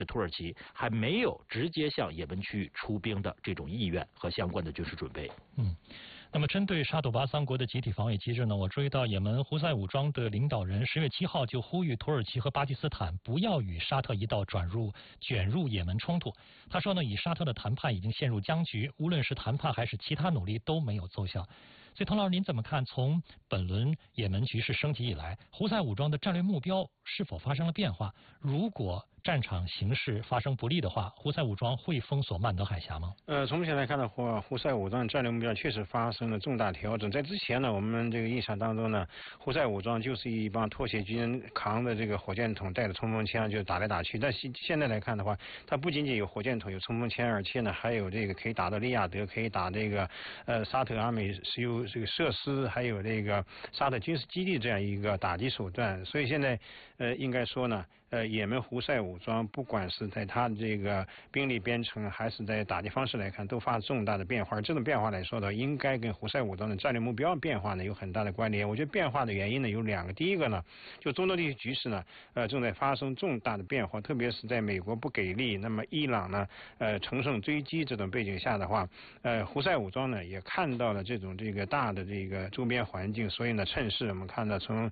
土耳其还没有直接向也门区域出兵的这种意愿和相关的军事准备。 那么针对沙特阿拉伯国的集体防御机制呢，我注意到也门胡塞武装的领导人10月7号就呼吁土耳其和巴基斯坦不要与沙特一道卷入也门冲突。他说呢，以沙特的谈判已经陷入僵局，无论是谈判还是其他努力都没有奏效。所以滕老师您怎么看，从本轮也门局势升级以来，胡塞武装的战略目标是否发生了变化？如果战场形势发生不利的话，胡塞武装会封锁曼德海峡吗？ 从目前来看的话，胡塞武装战略目标确实发生了重大调整。在之前呢，我们这个印象当中呢，胡塞武装就是一帮脱血军扛着这个火箭筒，带着冲锋枪就打来打去。但现在来看的话，它不仅仅有火箭筒、有冲锋枪，而且呢还有这个可以打到利雅得，可以打这个沙特阿美石油这个设施，还有这个沙特军事基地这样一个打击手段。所以现在应该说呢，也门胡塞武装不管是在它的这个兵力编程，还是在打击方式来看，都发生重大的变化。这种变化来说的，应该跟胡塞武装的战略目标变化呢有很大的关联。我觉得变化的原因呢有2个，第一个呢，就中东地区局势呢正在发生重大的变化，特别是在美国不给力，那么伊朗呢乘胜追击这种背景下的话，胡塞武装呢也看到了这个大的这个周边环境，所以呢趁势我们看到从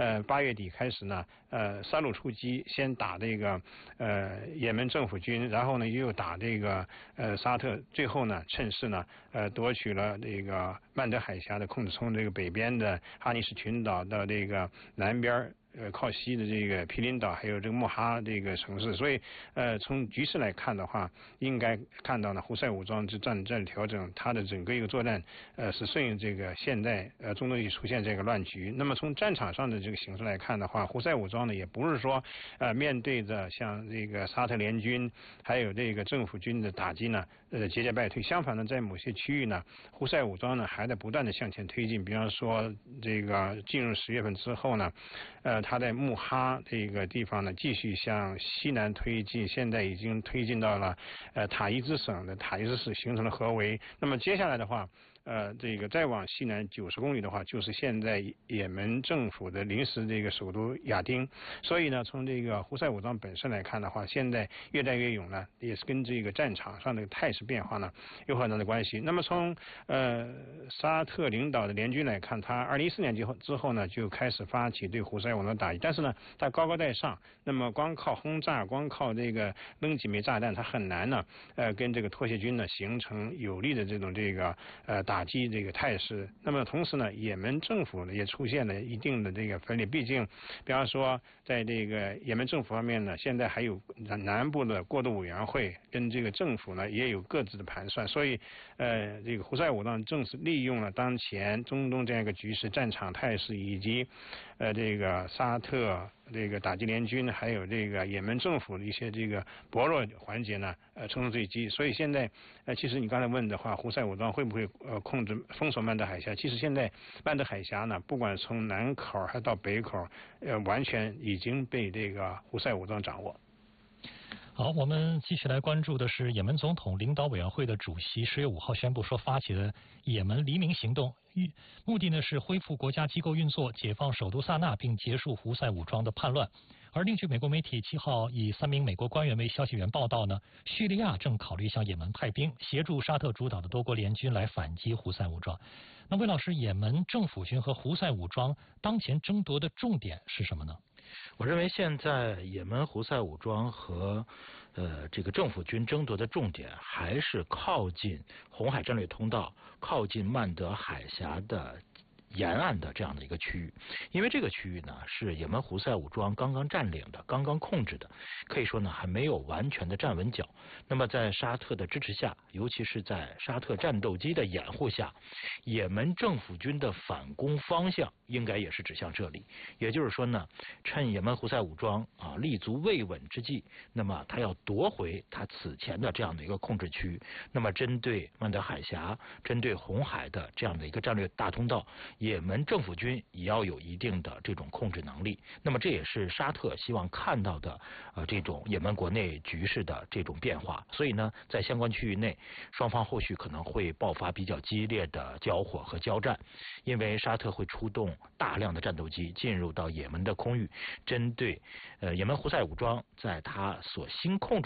8月底开始呢3路出击，先打这个也门政府军，然后呢又打这个沙特，最后呢趁势呢夺取了这个曼德海峡的控制，从这个北边的哈尼什群岛到这个南边靠西的这个毗邻岛，还有这个穆哈这个城市。所以从局势来看的话，应该看到呢胡塞武装之战略调整，它的整个一个作战是顺应这个现在中东地区出现这个乱局。那么从战场上的这个形势来看的话，胡塞武装呢也不是说面对着像这个沙特联军还有这个政府军的打击呢节节败退，相反呢在某些区域呢胡塞武装呢还在不断的向前推进。比方说这个进入10月份之后呢他在穆哈这个地方呢继续向西南推进，现在已经推进到了塔伊兹省的塔伊兹市，形成了合围。那么接下来的话这个再往西南90公里的话，就是现在也门政府的临时这个首都亚丁。所以呢，从这个胡塞武装本身来看的话，现在越战越勇呢，也是跟这个战场上的态势变化呢有很大的关系。那么从沙特领导的联军来看，他2014年之后呢，就开始发起对胡塞武装的打击，但是呢，他高高在上，那么光靠轰炸，光靠这个扔几枚炸弹，他很难呢跟这个脱协军呢形成有力的这种打击这个态势。那么同时呢，也门政府呢也出现了一定的这个分裂，毕竟比方说在这个也门政府方面呢，现在还有南部的过渡委员会跟这个政府呢也有各自的盘算。所以这个胡塞武装正是利用了当前中东这样一个局势、战场态势，以及这个沙特这个打击联军还有这个也门政府的一些这个薄弱环节呢乘胜追击。所以现在其实你刚才问的话，胡塞武装会不会控制封锁曼德海峡？其实现在曼德海峡呢，不管从南口还到北口完全已经被这个胡塞武装掌握。 好，我们继续来关注的是也门总统领导委员会的主席10月5号宣布说，发起的也门黎明行动，目的呢是恢复国家机构运作，解放首都萨那，并结束胡塞武装的叛乱。而另据美国媒体7号以3名美国官员为消息源报道呢，叙利亚正考虑向也门派兵，协助沙特主导的多国联军来反击胡塞武装。那魏老师，也门政府军和胡塞武装当前争夺的重点是什么呢？ 我认为现在也门胡塞武装和这个政府军争夺的重点还是靠近红海战略通道，靠近曼德海峡的沿岸的这样的一个区域。因为这个区域呢是也门胡塞武装刚刚占领的，刚刚控制的，可以说呢还没有完全的站稳脚。那么在沙特的支持下，尤其是在沙特战斗机的掩护下，也门政府军的反攻方向应该也是指向这里。也就是说呢，趁也门胡塞武装立足未稳之际，那么他要夺回他此前的这样的一个控制区域。那么针对曼德海峡、针对红海的这样的一个战略大通道，也门政府军也要有一定的这种控制能力。那么这也是沙特希望看到的这种也门国内局势的这种变化。所以呢，在相关区域内，双方后续可能会爆发比较激烈的交火和交战，因为沙特会出动大量的战斗机进入到也门的空域，针对也门胡塞武装在他所新控制